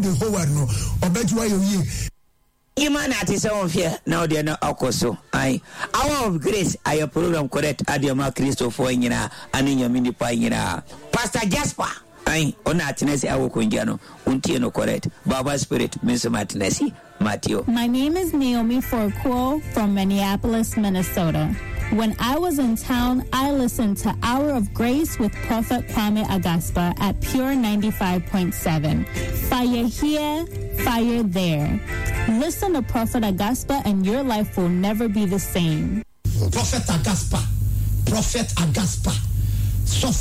the whole world no obedua ye Iman at his own fear now they are not also. Hour of Grace, I program correct Adiama Christo for Inina and in your mini pine. Pastor Jasper, on Atinesi Awokunjano, Untiano correct, Baba Spirit, Miss Martinesi, Matthew. My name is Naomi Forquo from Minneapolis, Minnesota. When I was in town, I listened to Hour of Grace with Prophet Kwame Agaspa at Pure 95.7. Fire here, fire there. Listen to Prophet Agaspa and your life will never be the same. Prophet Agaspa.